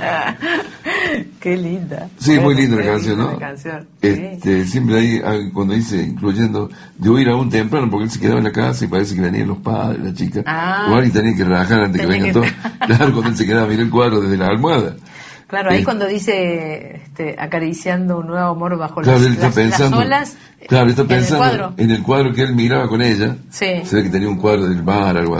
Qué linda. Sí, muy linda la canción, ¿no? La canción. Sí. Siempre ahí, cuando dice, incluyendo, de ir aún temprano, porque él se quedaba en la casa y parece que venían los padres, la chica. O alguien tenía que rajar antes que vengan todos. Claro, cuando él se quedaba, mira el cuadro desde la almohada. Claro, ahí cuando dice acariciando un nuevo amor bajo claro, las olas. Claro, está pensando en el cuadro que él miraba con ella. Sí. Se ve que tenía un cuadro del mar, algo